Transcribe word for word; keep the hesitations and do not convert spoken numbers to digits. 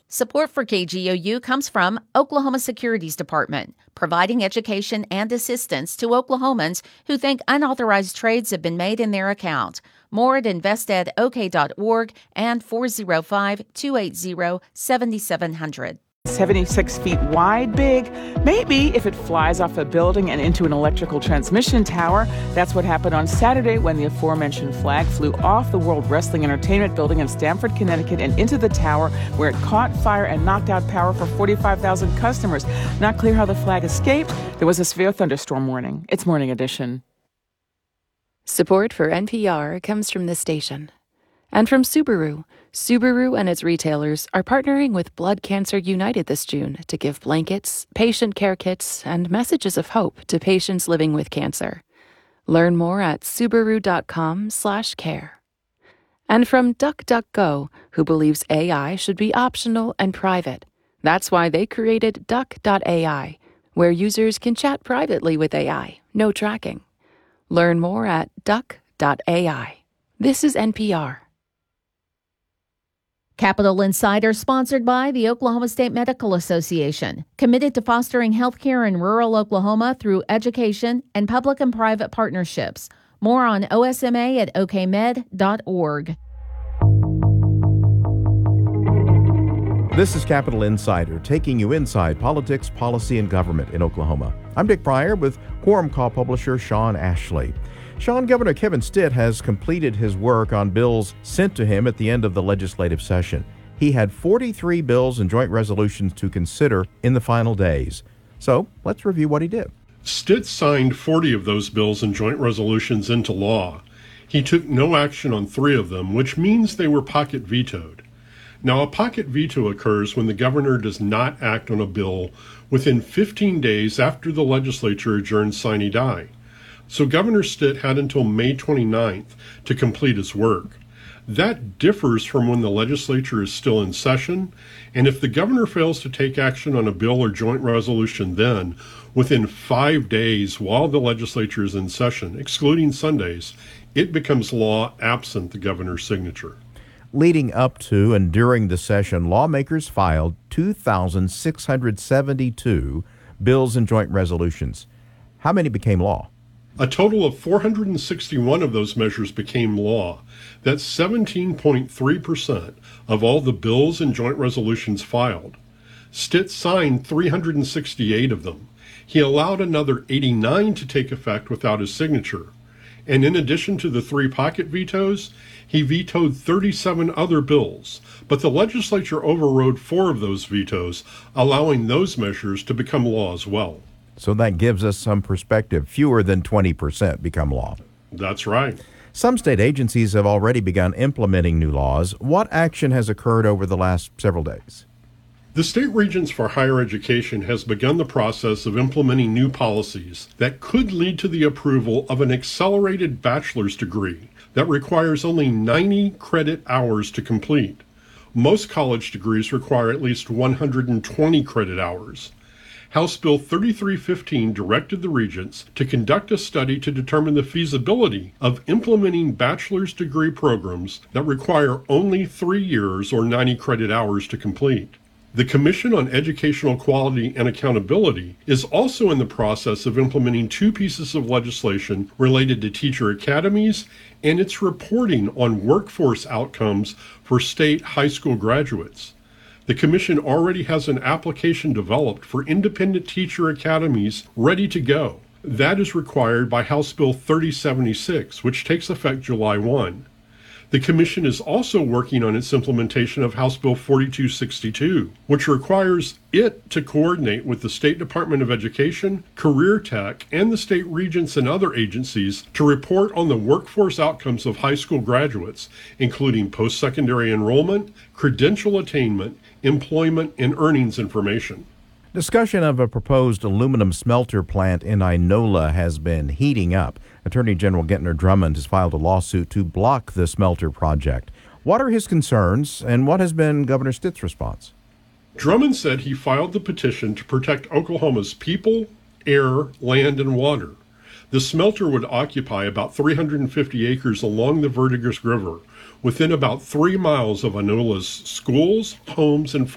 Support for K G O U comes from Oklahoma Securities Department, providing education and assistance to Oklahomans who think unauthorized trades have been made in their account. More at invest ed o k dot org and four oh five, two eight zero, seven seven zero zero. seventy-six feet wide, big. Maybe if it flies off a building and into an electrical transmission tower. That's what happened on Saturday when the aforementioned flag flew off the World Wrestling Entertainment Building in Stamford, Connecticut, and into the tower, where it caught fire and knocked out power for forty-five thousand customers. Not clear how the flag escaped. There was a severe thunderstorm warning. It's Morning Edition. Support for N P R comes from this station. And from Subaru. Subaru and its retailers are partnering with Blood Cancer United this June to give blankets, patient care kits, and messages of hope to patients living with cancer. Learn more at subaru.com slash care. And from DuckDuckGo, who believes A I should be optional and private. That's why they created duck dot A I, where users can chat privately with A I, no tracking. Learn more at duck dot A I. This is N P R. Capital Insider, sponsored by the Oklahoma State Medical Association, committed to fostering healthcare in rural Oklahoma through education and public and private partnerships. More on O S M A at o k med dot org. This is Capital Insider, taking you inside politics, policy, and government in Oklahoma. I'm Dick Pryor with Quorum Call publisher Sean Ashley. Sean, Governor Kevin Stitt has completed his work on bills sent to him at the end of the legislative session. He had forty-three bills and joint resolutions to consider in the final days. So let's review what he did. Stitt signed forty of those bills and joint resolutions into law. He took no action on three of them, which means they were pocket vetoed. Now, a pocket veto occurs when the governor does not act on a bill within fifteen days after the legislature adjourns sine die. So Governor Stitt had until May twenty-ninth to complete his work. That differs from when the legislature is still in session, and if the governor fails to take action on a bill or joint resolution then, within five days while the legislature is in session, excluding Sundays, it becomes law absent the governor's signature. Leading up to and during the session, lawmakers filed two thousand six hundred seventy-two bills and joint resolutions. How many became law? A total of four hundred sixty-one of those measures became law. That's seventeen point three percent of all the bills and joint resolutions filed. Stitt signed three hundred sixty-eight of them. He allowed another eighty-nine to take effect without his signature. And in addition to the three pocket vetoes, he vetoed thirty-seven other bills. But the legislature overrode four of those vetoes, allowing those measures to become law as well. So that gives us some perspective. Fewer than twenty percent become law. That's right. Some state agencies have already begun implementing new laws. What action has occurred over the last several days? The State Regents for Higher Education has begun the process of implementing new policies that could lead to the approval of an accelerated bachelor's degree that requires only ninety credit hours to complete. Most college degrees require at least one hundred twenty credit hours. House Bill thirty-three fifteen directed the Regents to conduct a study to determine the feasibility of implementing bachelor's degree programs that require only three years or ninety credit hours to complete. The Commission on Educational Quality and Accountability is also in the process of implementing two pieces of legislation related to teacher academies and its reporting on workforce outcomes for state high school graduates. The Commission already has an application developed for independent teacher academies ready to go. That is required by House Bill thirty seventy-six, which takes effect July first. The Commission is also working on its implementation of House Bill forty-two sixty-two, which requires it to coordinate with the State Department of Education, Career Tech, and the state regents and other agencies to report on the workforce outcomes of high school graduates, including post-secondary enrollment, credential attainment, employment, and earnings information. Discussion of a proposed aluminum smelter plant in Inola has been heating up. Attorney General Gentner Drummond has filed a lawsuit to block the smelter project. What are his concerns, and what has been Governor Stitt's response? Drummond said he filed the petition to protect Oklahoma's people, air, land, and water. The smelter would occupy about three hundred fifty acres along the Verdigris River, within about three miles of Inola's schools, homes, and